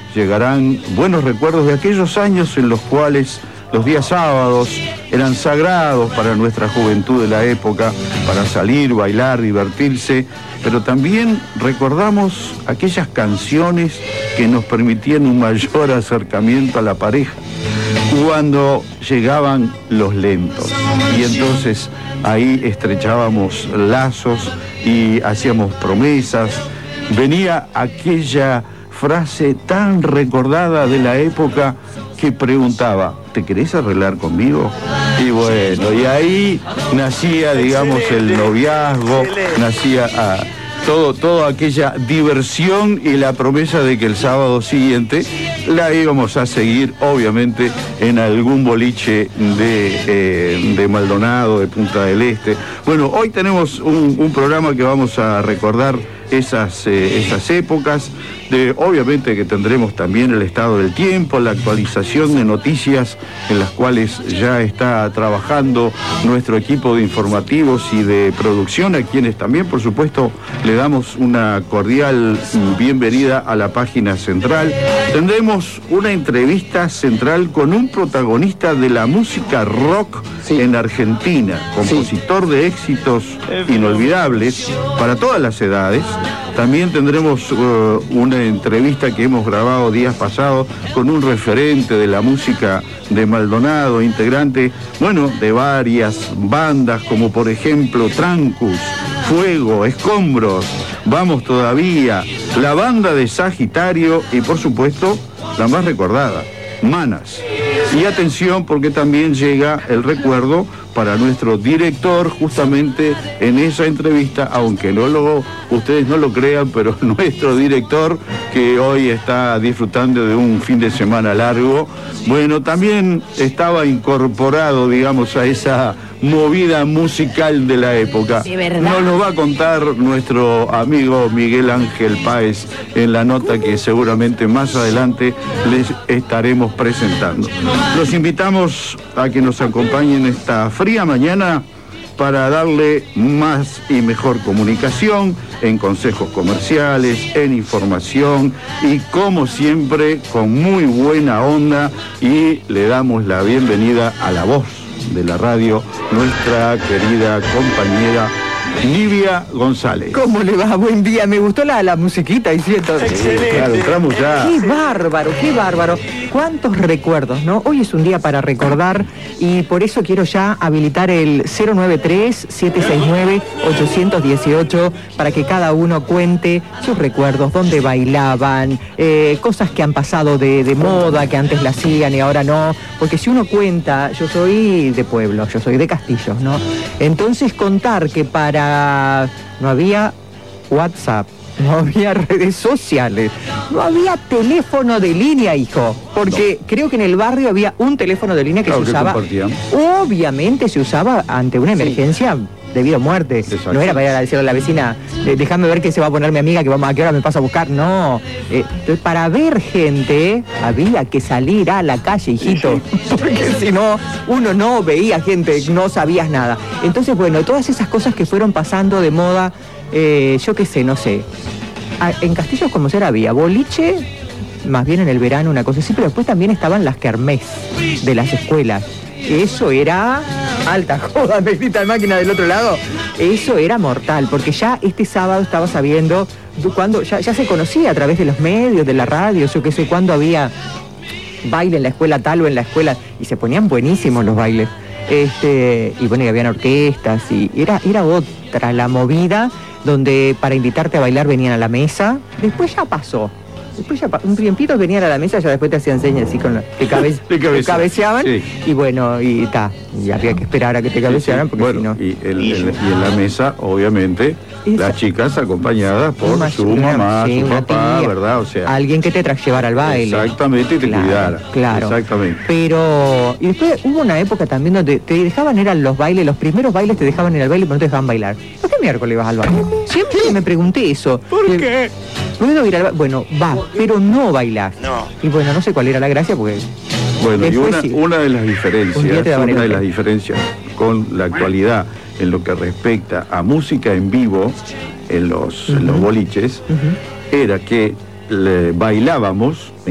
llegarán buenos recuerdos de aquellos años en los cuales los días sábados eran sagrados para nuestra juventud de la época, para salir, bailar, divertirse, pero también recordamos aquellas canciones que nos permitían un mayor acercamiento a la pareja, cuando llegaban los lentos. Y entonces ahí estrechábamos lazos y hacíamos promesas. Venía aquella frase tan recordada de la época que preguntaba: ¿te querés arreglar conmigo? Y bueno, y ahí nacía, digamos, el noviazgo, nacía toda aquella diversión y la promesa de que el sábado siguiente la íbamos a seguir, obviamente, en algún boliche de Maldonado, de Punta del Este. Bueno, hoy tenemos un programa que vamos a recordar esas épocas. Obviamente que tendremos también el estado del tiempo, la actualización de noticias en las cuales ya está trabajando nuestro equipo de informativos y de producción, a quienes también, por supuesto, le damos una cordial bienvenida a la página central. Tendremos una entrevista central con un protagonista de la música rock en Argentina, compositor de éxitos inolvidables para todas las edades. También tendremos una entrevista que hemos grabado días pasados con un referente de la música de Maldonado, integrante, bueno, de varias bandas, como por ejemplo Trancus, Fuego, Escombros, Vamos Todavía, la banda de Sagitario y, por supuesto, la más recordada, Manas. Y atención, porque también llega el recuerdo para nuestro director, justamente en esa entrevista, aunque ustedes no lo crean, pero nuestro director, que hoy está disfrutando de un fin de semana largo, bueno, también estaba incorporado, digamos, a esa movida musical de la época. Sí, ¿verdad? Nos lo va a contar nuestro amigo Miguel Ángel Páez en la nota que seguramente más adelante les estaremos presentando. Los invitamos a que nos acompañen esta fría mañana para darle más y mejor comunicación en consejos comerciales, en información y, como siempre, con muy buena onda, y le damos la bienvenida a la voz de la radio, nuestra querida compañera Livia González. ¿Cómo le va? Buen día, me gustó la musiquita y cierto. Excelente. Claro, entramos ya. Qué bárbaro, qué bárbaro. Cuántos recuerdos, ¿no? Hoy es un día para recordar y por eso quiero ya habilitar el 093-769-818 para que cada uno cuente sus recuerdos, dónde bailaban, cosas que han pasado de moda, que antes la hacían y ahora no. Porque si uno cuenta, yo soy de pueblo, yo soy de Castillos, ¿no? Entonces contar que no había WhatsApp, no había redes sociales, no había teléfono de línea, hijo, porque creo que en el barrio había un teléfono de línea que se usaba, obviamente se usaba ante una emergencia de vida o muerte. Exacto. No era para ir a decirle a la vecina, déjame ver qué se va a poner mi amiga, que a qué hora me pasa a buscar. No. Entonces, para ver gente, había que salir a la calle, hijito. Porque si no, uno no veía gente, no sabías nada. Entonces, bueno, todas esas cosas que fueron pasando de moda, yo qué sé, no sé. En Castillos, como sea, había boliche, más bien en el verano, una cosa así, pero después también estaban las kermés de las escuelas. Eso era alta joda, me grita la máquina del otro lado. Eso era mortal, porque ya este sábado estaba sabiendo, cuando ya se conocía a través de los medios, de la radio, yo qué sé, cuándo había baile en la escuela tal o en la escuela, y se ponían buenísimos los bailes. Y bueno, y habían orquestas, y era otra la movida, donde para invitarte a bailar venían a la mesa. Después ya pasó. Después ya un tiempito venían a la mesa, ya después te hacían señas así con que cabeceaban, sí. Y bueno, y había que esperar a que te cabecearan, porque bueno, si no... Y en la mesa, obviamente, las chicas acompañadas por su mamá, su papá, tía, ¿verdad? O sea, alguien que te llevara al baile. Exactamente, y te cuidara. Claro. Exactamente. Pero, y después hubo una época también donde te dejaban ir a los bailes, los primeros bailes te dejaban ir al baile, pero no te dejaban bailar. ¿Por qué miércoles ibas al baile? Siempre me pregunté eso. ¿Por qué? ¿Puedo ir al baile? Bueno, va, pero no bailar. No. Y bueno, no sé cuál era la gracia, porque... Bueno, y una de las diferencias con la actualidad en lo que respecta a música en vivo en los boliches, era que bailábamos